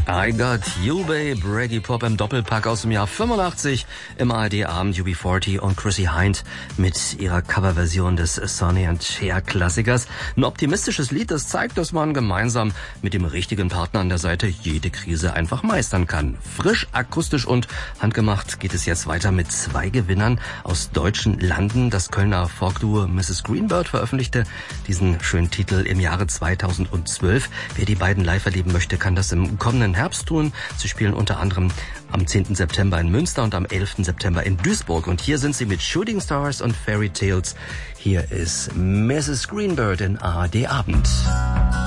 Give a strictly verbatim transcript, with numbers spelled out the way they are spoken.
I Got You, Babe, Reggae Pop im Doppelpack aus dem Jahr fünfundachtzig im A R D-Abend U B vierzig und Chrissy Hind mit ihrer Coverversion des Sonny and Cher Klassikers. Ein optimistisches Lied, das zeigt, dass man gemeinsam mit dem richtigen Partner an der Seite jede Krise einfach meistern kann. Frisch, akustisch und handgemacht geht es jetzt weiter mit zwei Gewinnern aus deutschen Landen. Das Kölner Folkduo Misses Greenbird veröffentlichte diesen schönen Titel im Jahre zweitausendzwölf. Wer die beiden live erleben möchte, kann das im kommenden Herbst tun. Sie spielen unter anderem am zehnten September in Münster und am elften September in Duisburg. Und hier sind sie mit Shooting Stars und Fairy Tales. Hier ist Misses Greenbird in A R D Abend.